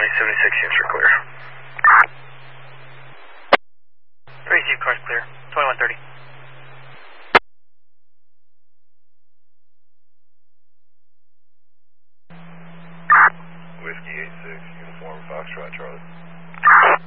County, 76 units are clear. 32 cars clear, 2130. Whiskey 86, Uniform Foxtrot Charlie.